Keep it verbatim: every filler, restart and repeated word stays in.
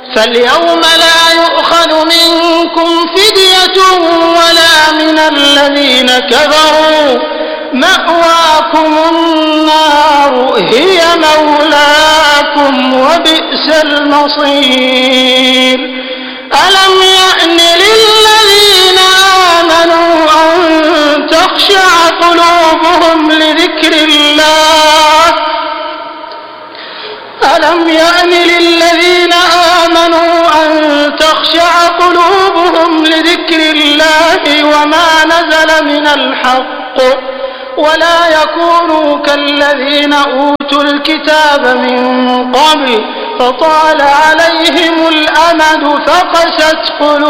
فاليوم لا يؤخذ منكم فدية ولا من الذين كفروا مأواكم النار هي مولاكم وبئس المصير ألم يأن للذين آمنوا أن تخشع قلوبهم لذكر الله ألم يأن للذين آمنوا أن تخشع قلوبهم لذكر الله وما نزل من الحق ولا يكونوا كالذين أوتوا الكتاب من قبل فطال عليهم الأمد فقست قلوبهم